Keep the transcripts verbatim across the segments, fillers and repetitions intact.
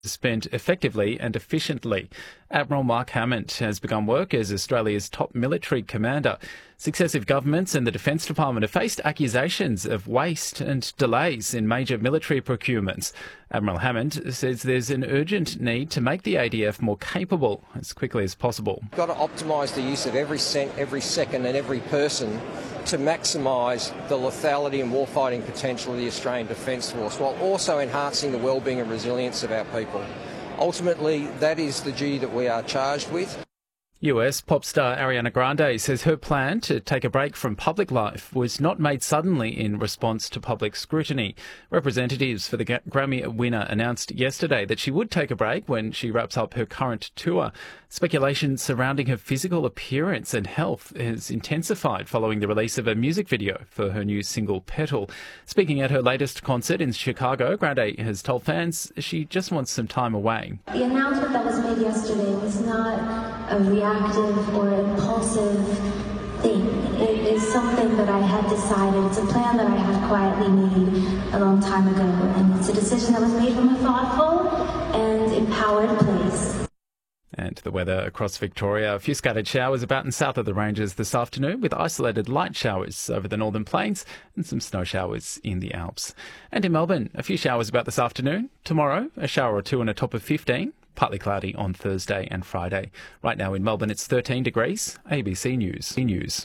spent effectively and efficiently. Admiral Mark Hammond has begun work as Australia's top military commander. Successive governments and the Defence Department have faced accusations of waste and delays in major military procurements. Admiral Hammond says there's an urgent need to make the A D F more capable as quickly as possible. We've got to optimise the use of every cent, every second and every person to maximise the lethality and warfighting potential of the Australian Defence Force, while also enhancing the wellbeing and resilience of our people. Ultimately, that is the duty that we are charged with. U S pop star Ariana Grande says her plan to take a break from public life was not made suddenly in response to public scrutiny. Representatives for the Grammy winner announced yesterday that she would take a break when she wraps up her current tour. Speculation surrounding her physical appearance and health has intensified following the release of a music video for her new single, Petal. Speaking at her latest concert in Chicago, Grande has told fans she just wants some time away. The announcement that was made yesterday was not a reactive or impulsive thing. It is something that I had decided. It's a plan that I had quietly made a long time ago, and it's a decision that was made from a thoughtful and empowered place. And the weather across Victoria. A few scattered showers about and south of the ranges this afternoon, with isolated light showers over the northern plains and some snow showers in the Alps. And in Melbourne, a few showers about this afternoon. Tomorrow, a shower or two and a top of fifteen. Partly cloudy on Thursday and Friday. Right now in Melbourne, it's thirteen degrees. A B C News. News.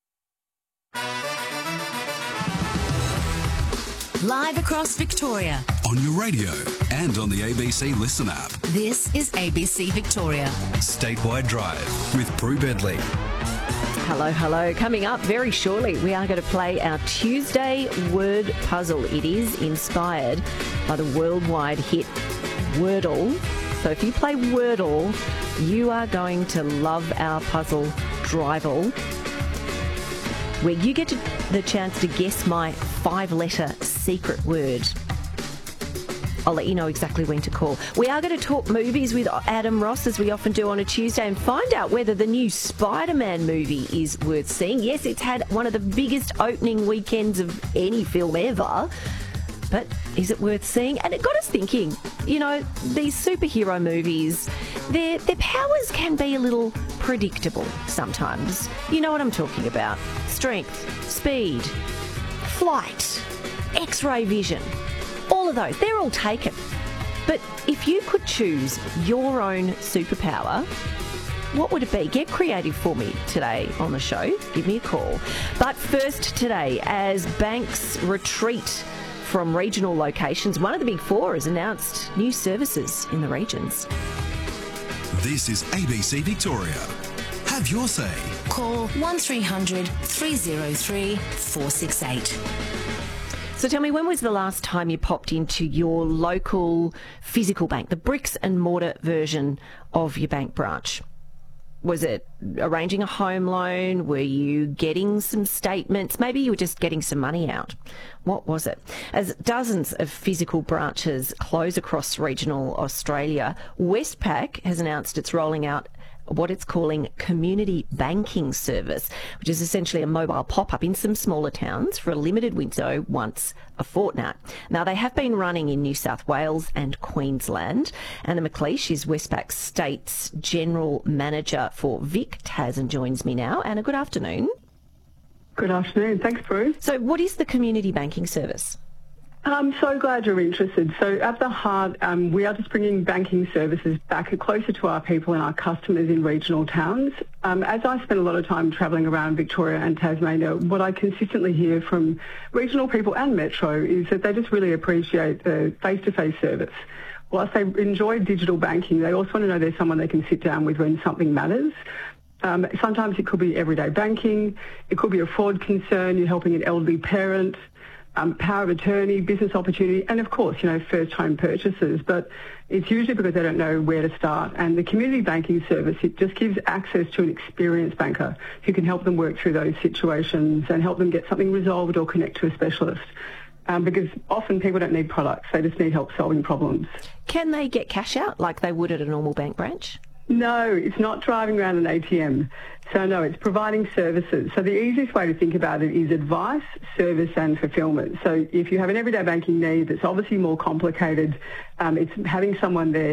Live across Victoria. On your radio and on the A B C Listen app. This is A B C Victoria. Statewide Drive with Prue Bedley. Hello, hello. Coming up very shortly, we are going to play our Tuesday word puzzle. It is inspired by the worldwide hit Wordle. So if you play Wordle, you are going to love our puzzle, Drivel, where you get to, the chance to guess my five-letter secret word. I'll let you know exactly when to call. We are going to talk movies with Adam Ross, as we often do on a Tuesday, and find out whether the new Spider-Man movie is worth seeing. Yes, it's had one of the biggest opening weekends of any film ever. But is it worth seeing? And it got us thinking, you know, these superhero movies, their their powers can be a little predictable sometimes. You know what I'm talking about. Strength, speed, flight, X-ray vision, all of those, they're all taken. But if you could choose your own superpower, what would it be? Get creative for me today on the show. Give me a call. But first today, as banks retreat from regional locations, one of the big four has announced new services in the regions. This is A B C Victoria. Have your say. Call one three hundred three oh three four six eight. So tell me, when was the last time you popped into your local physical bank, the bricks and mortar version of your bank branch? Was it arranging a home loan? Were you getting some statements? Maybe you were just getting some money out. What was it? As dozens of physical branches close across regional Australia, Westpac has announced it's rolling out what it's calling community banking service, which is essentially a mobile pop-up in some smaller towns for a limited window once a fortnight. Now, they have been running in New South Wales and Queensland. Anna McLeish is Westpac's State's General Manager for Vic Tas and joins me now. Anna, good afternoon. Good afternoon. Thanks, Bruce. So what is the community banking service? I'm so glad you're interested. So at the heart, um, we are just bringing banking services back closer to our people and our customers in regional towns. Um, as I spend a lot of time travelling around Victoria and Tasmania, what I consistently hear from regional people and Metro is that they just really appreciate the face-to-face service. Whilst they enjoy digital banking, they also want to know there's someone they can sit down with when something matters. Um, sometimes it could be everyday banking. It could be a fraud concern. You're helping an elderly parent. Um, power of attorney, business opportunity, and of course, you know, first home purchases. But it's usually because they don't know where to start. And the community banking service, it just gives access to an experienced banker who can help them work through those situations and help them get something resolved or connect to a specialist. Um, because often people don't need products, they just need help solving problems. Can they get cash out like they would at a normal bank branch? No, it's not driving around an A T M. So no, it's providing services. So the easiest way to think about it is advice, service and fulfilment. So if you have an everyday banking need that's obviously more complicated, um, it's having someone there